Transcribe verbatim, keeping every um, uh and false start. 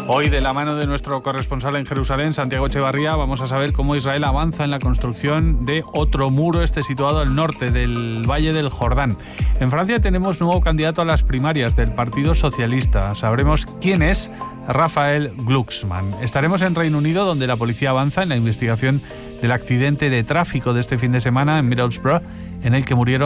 Hoy, de la mano de nuestro corresponsal en Jerusalén, Santiago Echevarría, vamos a saber cómo Israel avanza en la construcción de otro muro, este situado al norte del Valle del Jordán. En Francia tenemos nuevo candidato a las primarias del Partido Socialista. Sabremos quién es Raphael Glucksmann. Estaremos en Reino Unido, donde la policía avanza en la investigación del accidente de tráfico de este fin de semana en Middlesbrough, en el que murieron